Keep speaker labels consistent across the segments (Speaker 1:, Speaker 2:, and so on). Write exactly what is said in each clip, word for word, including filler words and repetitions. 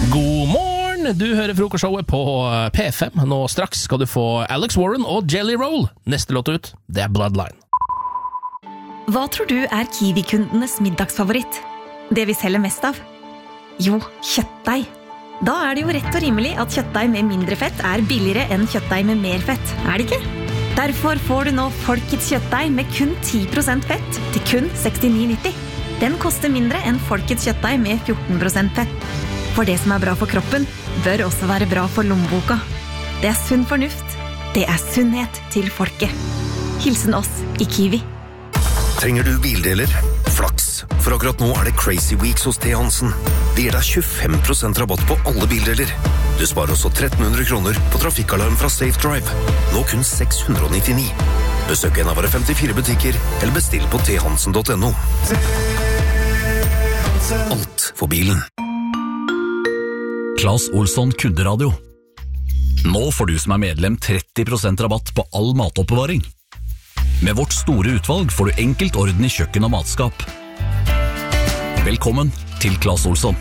Speaker 1: God morgen, du hører frokostshowet på P fem. Nå straks skal du få Alex Warren og Jelly Roll. Neste låt ut, det er Bloodline.
Speaker 2: Hva tror du er Kiwi-kundenes middagsfavoritt? Det vi selger mest av? Jo, kjøttdeig. Da er det jo rett og rimelig at kjøttdeig med mindre fett er billigere enn kjøttdeig med mer fett, er det ikke? Derfor får du nå Folkets kjøttdeig med kun ti prosent fett til kun sekstini nitti. Den koster mindre enn Folkets kjøttdeig med fjorten prosent fett. For det som er bra for kroppen, bør også være bra for lommeboka. Det er sunn fornuft. Det er sunnhet til folket. Hilsen oss i Kiwi.
Speaker 3: Trenger du bildeler? Flaks, for akkurat nå er det Crazy Weeks hos T. Hansen. Det gir deg tjuefem prosent rabatt på alle bildeler. Du sparer også tretten hundre kroner på trafikkalarm fra Safe Drive. Nå kun seks hundre nittini. Besøk en av våre femtifire butikker, eller bestill på t hansen punktum no. Alt for bilen.
Speaker 4: Claes Olsson Kunderadio. Nå får du som er medlem tretti prosent rabatt på all matoppbevaring. Med vårt store utvalg får du enkelt orden i kjøkken og matskap. Velkommen til Claes Olsson.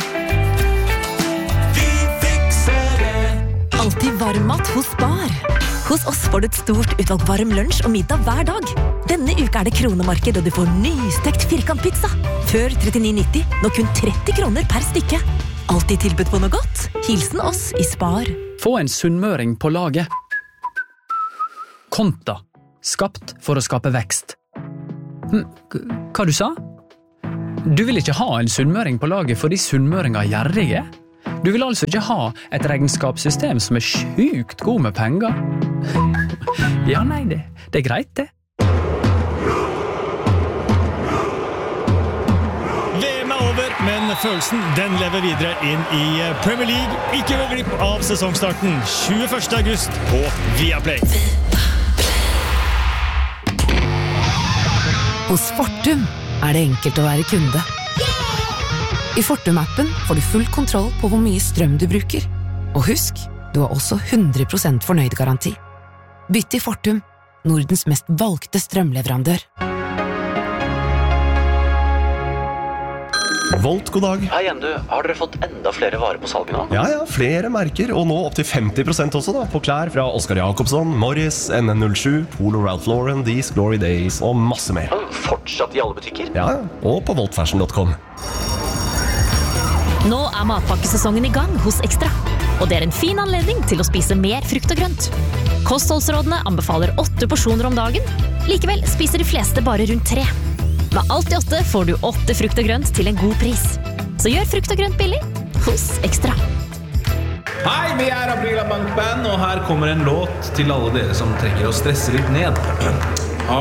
Speaker 5: Vi fikser det.
Speaker 6: Alltid varmmat hos Spar. Hos oss får du et stort utvalg varm lunsj og middag hver dag. Denne uka er det kronemarked, og du får nystekt firkantpizza. Før trettini nitti, nå kun tretti kroner per stykke. Alltid tilbudt på noe godt. Hilsen oss i Spar.
Speaker 7: Få en sunnmøring på laget. Konta. Skapt for å skape vekst. Hm, hva du sa? Du vil ikke ha en sunnmøring på laget fordi sunnmøringer er gjerrige? Du vil altså ikke ha et regnskapssystem som er sjukt god med penger? Ja, nei, det, det er greit det.
Speaker 8: V M er over, men følelsen den lever videre inn i Premier League. Ikke gå glipp av sesongstarten tjueførste august på Viaplay.
Speaker 9: Hos Fortum er det enkelt å være kunde. I Fortum-appen får du full kontroll på hvor mye strøm du bruker. Og husk, du har også hundre prosent fornøyd-garanti. Bytt til Fortum, Nordens mest valgte strømleverandør.
Speaker 10: Volt, god dag.
Speaker 11: Hei igjen du, har dere fått enda flere varer på salget nå?
Speaker 10: Ja, ja, flere merker, og nå opp til femti prosent også da, på klær fra Oscar Jacobsson, Morris, N N null sju, Polo Ralph Lauren, These Glory Days og masse mer.
Speaker 11: Fortsatt i alle butikker?
Speaker 10: Ja, og på volt fashion punktum com.
Speaker 12: Nå er matpakkesesongen i gang hos Extra, og det er en fin anledning til å spise mer frukt og grønt. Kostholdsrådene anbefaler åtte porsjoner om dagen, likevel spiser de fleste bare rundt tre. Med alt i åtte får du åtte frukt og grønt til en god pris. Så gjør frukt og grønt billig hos Extra.
Speaker 13: Hei, vi er Aprila Bank Band, og her kommer en låt til alle dere som trenger å stresse litt ned.